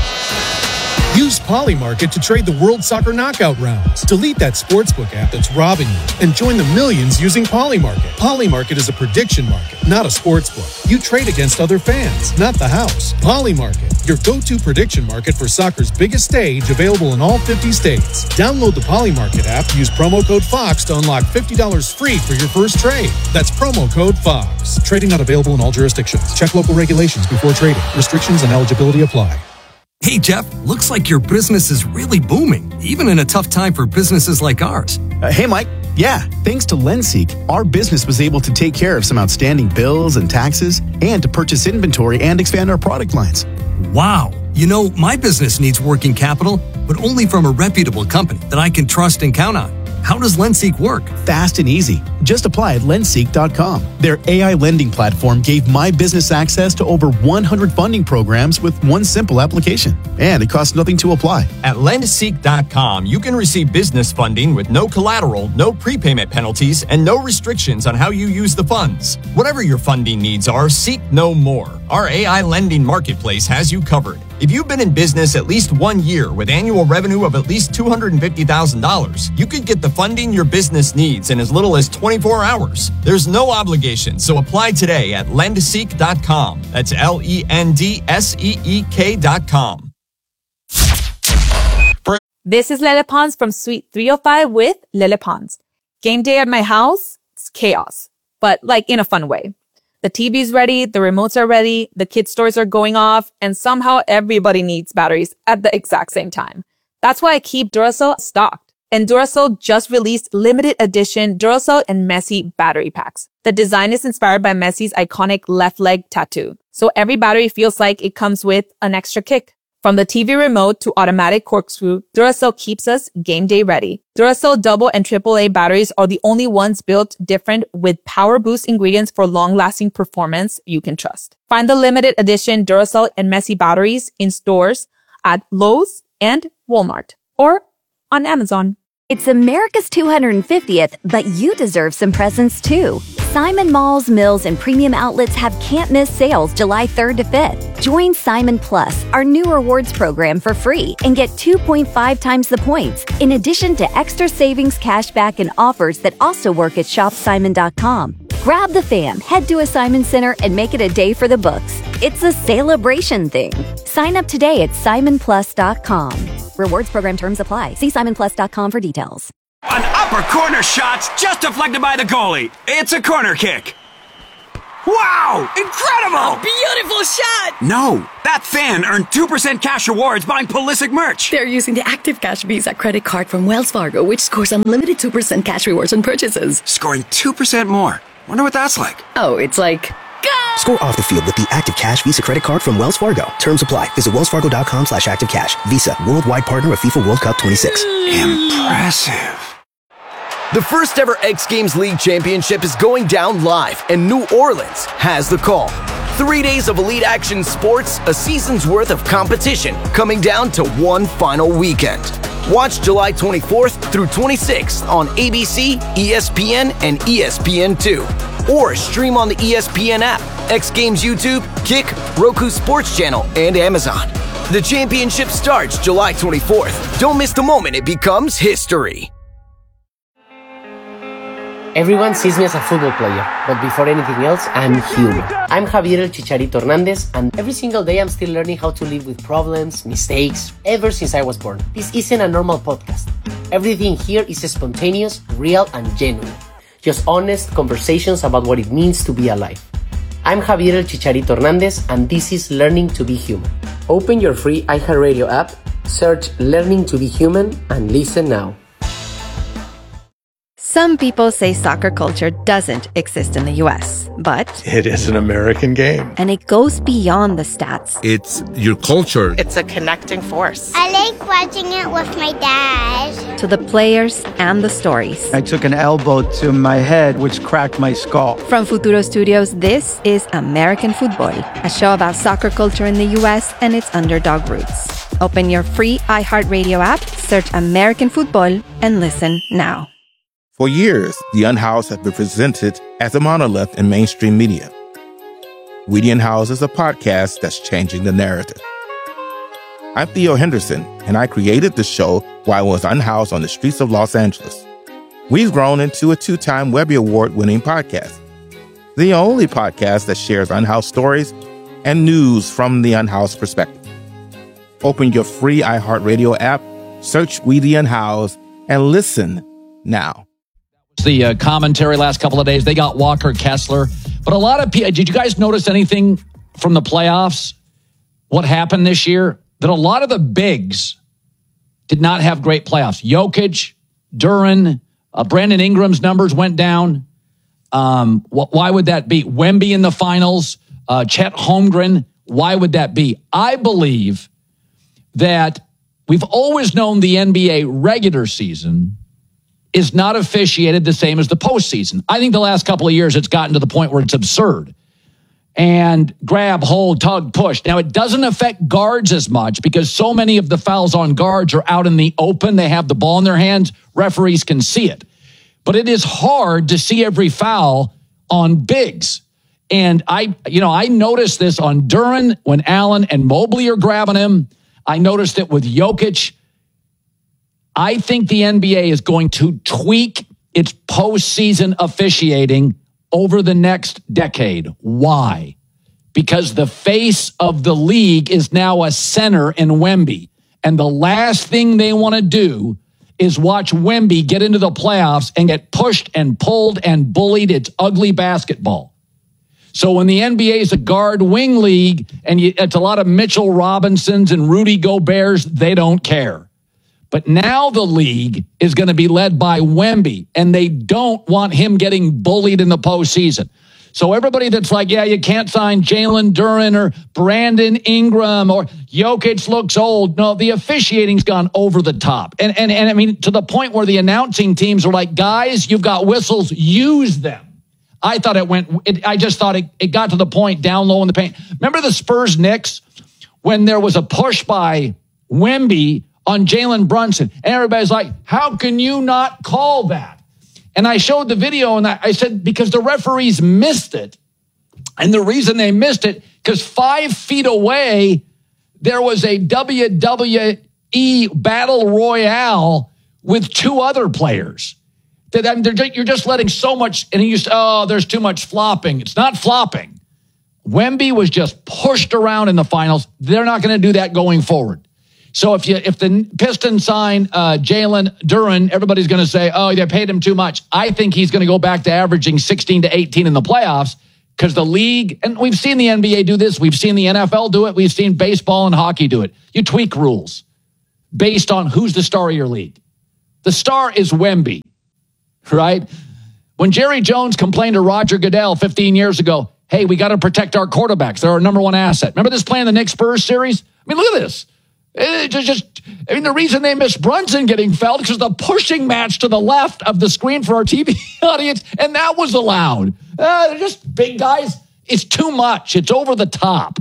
Speaker 3: Use Polymarket to trade the World Soccer Knockout rounds. Delete that sportsbook app that's robbing you and join the millions using Polymarket. Polymarket is a prediction market, not a sportsbook. You trade against other fans, not the house. Polymarket, your go-to prediction market for soccer's biggest stage, available in all 50 states. Download the Polymarket app, use promo code FOX to unlock $50 free for your first trade. That's promo code FOX. Trading not available in all jurisdictions. Check local regulations before trading. Restrictions and eligibility apply.
Speaker 4: Hey, Jeff, looks like your business is really booming, even in a tough time for businesses like ours.
Speaker 11: Hey, Mike. Yeah, thanks to Lenseek, our business was able to take care of some outstanding bills and taxes and to purchase inventory and expand our product lines.
Speaker 4: Wow. My business needs working capital, but only from a reputable company that I can trust and count on. How does Lenseek work?
Speaker 11: Fast and easy. Just apply at lenseek.com. Their AI lending platform gave my business access to over 100 funding programs with one simple application. And it costs nothing to apply.
Speaker 23: At lenseek.com, you can receive business funding with no collateral, no prepayment penalties, and no restrictions on how you use the funds. Whatever your funding needs are, seek no more. Our AI lending marketplace has you covered. If you've been in business at least 1 year with annual revenue of at least $250,000, you could get the funding your business needs in as little as 24 hours. There's no obligation, so apply today at lendseek.com. That's LENDSEEK.com.
Speaker 6: This is Lele Pons from Suite 305 with Lele Pons. Game day at my house, it's chaos, but in a fun way. The TV's ready, the remotes are ready, the kids' toys are going off, and somehow everybody needs batteries at the exact same time. That's why I keep Duracell stocked. And Duracell just released limited edition Duracell and Messi battery packs. The design is inspired by Messi's iconic left leg tattoo. So every battery feels like it comes with an extra kick. From the TV remote to automatic corkscrew, Duracell keeps us game day ready. Duracell double and AAA batteries are the only ones built different with power boost ingredients for long-lasting performance you can trust. Find the limited edition Duracell and Messi batteries in stores at Lowe's and Walmart or on Amazon.
Speaker 7: It's America's 250th, but you deserve some presents too. Simon Malls, Mills, and Premium Outlets have can't-miss sales July 3rd to 5th. Join Simon Plus, our new rewards program, for free and get 2.5 times the points, in addition to extra savings, cashback, and offers that also work at shopsimon.com. Grab the fam, head to a Simon Center, and make it a day for the books. It's a celebration thing. Sign up today at simonplus.com. Rewards program terms apply. See simonplus.com for details.
Speaker 8: An upper corner shot's just deflected by the goalie. It's a corner kick. Wow! Incredible!
Speaker 9: A beautiful shot!
Speaker 8: No, that fan earned 2% cash rewards buying Pulisic merch.
Speaker 9: They're using the Active Cash Visa credit card from Wells Fargo, which scores unlimited 2% cash rewards on purchases.
Speaker 8: Scoring 2% more. Wonder what that's like.
Speaker 9: Oh, it's like...
Speaker 10: Score off the field with the Active Cash Visa credit card from Wells Fargo. Terms apply. Visit wellsfargo.com/activecash. Visa, worldwide partner of FIFA World Cup 26.
Speaker 8: Impressive.
Speaker 12: The first ever X Games League Championship is going down live, and New Orleans has the call. 3 days of elite action sports, a season's worth of competition, coming down to one final weekend. Watch July 24th through 26th on ABC, ESPN, and ESPN2. Or stream on the ESPN app, X Games YouTube, Kick, Roku Sports Channel, and Amazon. The championship starts July 24th. Don't miss the moment it becomes history.
Speaker 5: Everyone sees me as a football player, but before anything else, I'm human. I'm Javier El Chicharito Hernandez, and every single day I'm still learning how to live with problems, mistakes, ever since I was born. This isn't a normal podcast. Everything here is spontaneous, real, and genuine. Just honest conversations about what it means to be alive. I'm Javier El Chicharito Hernandez, and this is Learning to be Human. Open your free iHeartRadio app, search Learning to be Human, and listen now.
Speaker 14: Some people say soccer culture doesn't exist in the U.S., but
Speaker 15: it is an American game.
Speaker 14: And it goes beyond the stats.
Speaker 15: It's your culture.
Speaker 24: It's a connecting force.
Speaker 22: I like watching it with my dad.
Speaker 14: To the players and the stories.
Speaker 25: I took an elbow to my head, which cracked my skull.
Speaker 14: From Futuro Studios, this is American Football, a show about soccer culture in the U.S. and its underdog roots. Open your free iHeartRadio app, search American Football, and listen now.
Speaker 15: For years, The Unhoused has been presented as a monolith in mainstream media. We The Unhoused is a podcast that's changing the narrative. I'm Theo Henderson, and I created the show while I was unhoused on the streets of Los Angeles. We've grown into a 2-time Webby Award-winning podcast, the only podcast that shares unhoused stories and news from the unhoused perspective. Open your free iHeartRadio app, search We The Unhoused, and listen now.
Speaker 1: The commentary last couple of days, they got Walker Kessler. But a lot of people, did you guys notice anything from the playoffs? What happened this year? That a lot of the bigs did not have great playoffs. Jokic, Duran, Brandon Ingram's numbers went down. Why would that be? Wemby in the finals, Chet Holmgren. Why would that be? I believe that we've always known the NBA regular season is not officiated the same as the postseason. I think the last couple of years it's gotten to the point where it's absurd. And grab, hold, tug, push. Now, it doesn't affect guards as much because so many of the fouls on guards are out in the open. They have the ball in their hands. Referees can see it. But it is hard to see every foul on bigs. And I noticed this on Duran when Allen and Mobley are grabbing him. I noticed it with Jokic. I think the NBA is going to tweak its postseason officiating over the next decade. Why? Because the face of the league is now a center in Wemby. And the last thing they want to do is watch Wemby get into the playoffs and get pushed and pulled and bullied. It's ugly basketball. So when the NBA is a guard wing league and it's a lot of Mitchell Robinsons and Rudy Goberts, they don't care. But now the league is going to be led by Wemby, and they don't want him getting bullied in the postseason. So everybody that's like, yeah, you can't sign Jalen Duren or Brandon Ingram or Jokic looks old. No, the officiating's gone over the top. And I mean, to the point where the announcing teams are like, guys, you've got whistles, use them. I thought I just thought it got to the point down low in the paint. Remember the Spurs-Knicks when there was a push by Wemby on Jalen Brunson? And everybody's like, how can you not call that? And I showed the video and I said, because the referees missed it. And the reason they missed it, because 5 feet away, there was a WWE Battle Royale with 2 other players. You're just letting so much, and there's too much flopping. It's not flopping. Wemby was just pushed around in the finals. They're not going to do that going forward. So if the Pistons sign Jalen Duren, everybody's going to say, oh, they paid him too much. I think he's going to go back to averaging 16 to 18 in the playoffs because the league, and we've seen the NBA do this. We've seen the NFL do it. We've seen baseball and hockey do it. You tweak rules based on who's the star of your league. The star is Wemby, right? When Jerry Jones complained to Roger Goodell 15 years ago, hey, we got to protect our quarterbacks. They're our number one asset. Remember this play in the Knicks Spurs series? I mean, look at this. The reason they missed Brunson getting fouled is because the pushing match to the left of the screen for our TV audience, and that was allowed. They're just big guys. It's too much. It's over the top.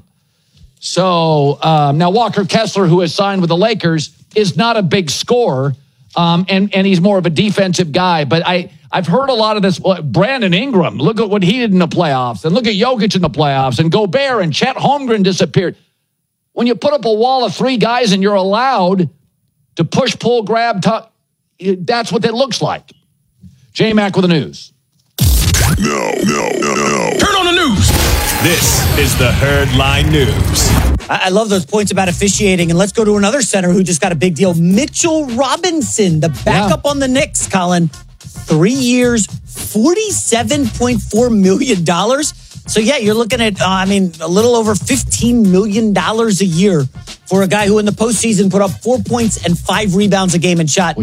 Speaker 1: So now Walker Kessler, who has signed with the Lakers, is not a big scorer, and he's more of a defensive guy. But I've heard a lot of this. Brandon Ingram, look at what he did in the playoffs, and look at Jokic in the playoffs, and Gobert and Chet Holmgren disappeared. When you put up a wall of 3 guys and you're allowed to push, pull, grab, that's what that looks like. J-Mac with the news.
Speaker 21: No. Turn on the news. This is the Herd Line News.
Speaker 13: I love those points about officiating. And let's go to another center who just got a big deal. Mitchell Robinson, the backup on the Knicks, Colin. 3 years, $47.4 million. So, yeah, you're looking at, a little over $15 million a year for a guy who in the postseason put up 4 points and 5 rebounds a game and shot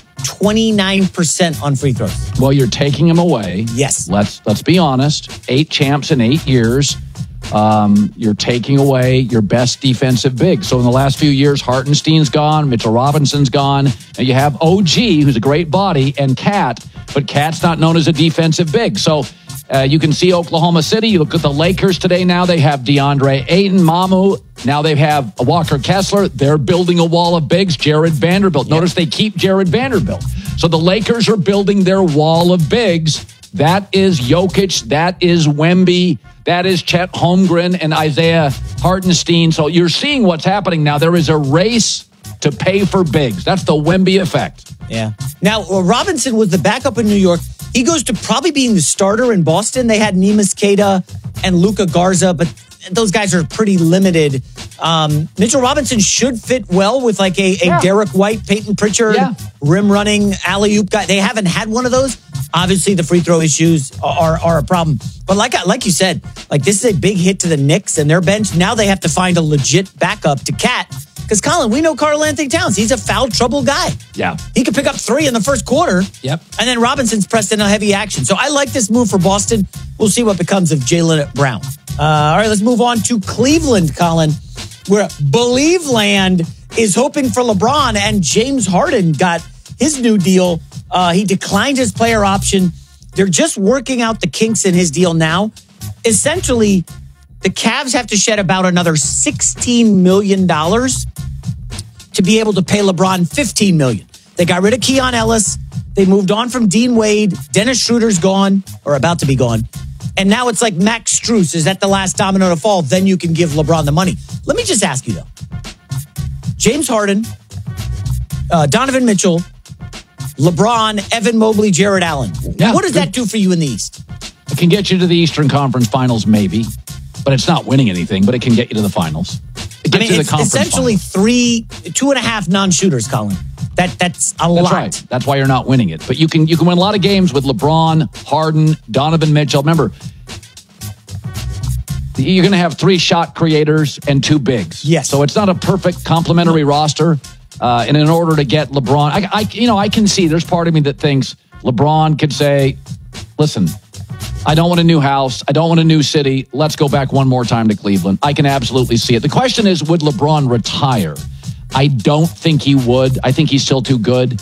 Speaker 13: 29% on free throws.
Speaker 1: Well, you're taking him away.
Speaker 13: Yes.
Speaker 1: Let's be honest. 8 champs in 8 years. You're taking away your best defensive big. So in the last few years, Hartenstein's gone, Mitchell Robinson's gone. And you have OG, who's a great body, and Cat, but Cat's not known as a defensive big. So you can see Oklahoma City. You look at the Lakers today now. They have DeAndre Ayton, Mamu. Now they have Walker Kessler. They're building a wall of bigs. Jared Vanderbilt. Yep. Notice they keep Jared Vanderbilt. So the Lakers are building their wall of bigs. That is Jokic. That is Wemby. That is Chet Holmgren and Isaiah Hartenstein. So you're seeing what's happening now. There is a race to pay for bigs. That's the Wemby effect.
Speaker 13: Yeah. Now, Robinson was the backup in New York. He goes to probably being the starter in Boston. They had Neemias Queta and Luka Garza, but those guys are pretty limited. Mitchell Robinson should fit well with like a Derek White, Peyton Pritchard, rim running, alley-oop guy. They haven't had one of those. Obviously, the free throw issues are a problem. But like you said, like this is a big hit to the Knicks and their bench. Now they have to find a legit backup to Cat. Because, Colin, we know Karl-Anthony Towns. He's a foul trouble guy.
Speaker 1: Yeah.
Speaker 13: He could pick up 3 in the first quarter.
Speaker 1: Yep.
Speaker 13: And then Robinson's pressed in a heavy action. So I like this move for Boston. We'll see what becomes of Jaylen Brown. All right, let's move on to Cleveland, Colin, where Believe Land is hoping for LeBron, and James Harden got his new deal. He declined his player option. They're just working out the kinks in his deal now. Essentially, the Cavs have to shed about another $16 million to be able to pay LeBron $15 million. They got rid of Keon Ellis. They moved on from Dean Wade. Dennis Schroeder's gone, or about to be gone. And now it's like Max Strus. Is that the last domino to fall? Then you can give LeBron the money. Let me just ask you, though. James Harden, Donovan Mitchell, LeBron, Evan Mobley, Jared Allen. Yeah, what does that do for you in the East?
Speaker 1: It can get you to the Eastern Conference Finals, maybe. But it's not winning anything, but it can get you to the finals. It gets you to the conference
Speaker 13: essentially
Speaker 1: finals.
Speaker 13: 2.5 non-shooters, Colin. That's a lot.
Speaker 1: That's right. That's why you're not winning it. But you can win a lot of games with LeBron, Harden, Donovan Mitchell. Remember, you're going to have 3 shot creators and 2 bigs.
Speaker 13: Yes.
Speaker 1: So it's not a perfect complementary roster. And in order to get LeBron, I can see there's part of me that thinks LeBron could say, listen, I don't want a new house. I don't want a new city. Let's go back one more time to Cleveland. I can absolutely see it. The question is, would LeBron retire? I don't think he would. I think he's still too good.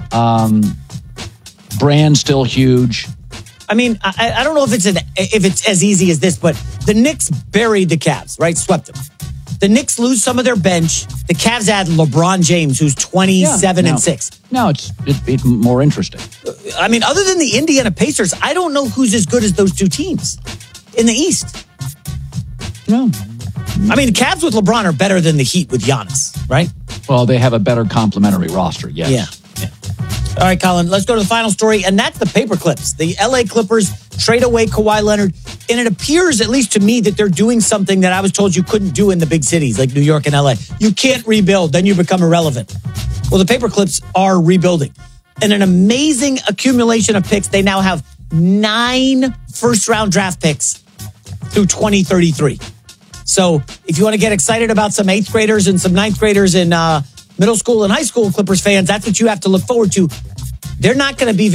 Speaker 1: Brand's still huge.
Speaker 13: I mean, I don't know if it's as easy as this, but the Knicks buried the Cavs, right? Swept them. The Knicks lose some of their bench. The Cavs add LeBron James, who's 27-6.
Speaker 1: Now it's more interesting.
Speaker 13: I mean, other than the Indiana Pacers, I don't know who's as good as those two teams in the East.
Speaker 1: No.
Speaker 13: I mean, the Cavs with LeBron are better than the Heat with Giannis, right?
Speaker 1: Well, they have a better complementary roster, yes.
Speaker 13: Yeah. All right, Colin, let's go to the final story, and that's the paper clips. The LA Clippers trade away Kawhi Leonard, and it appears, at least to me, that they're doing something that I was told you couldn't do in the big cities like New York and LA. You can't rebuild, then you become irrelevant. Well, the paper clips are rebuilding. And an amazing accumulation of picks. They now have 9 first-round draft picks through 2033. So if you want to get excited about some 8th graders and some 9th graders in middle school and high school Clippers fans, that's what you have to look forward to. They're not going to be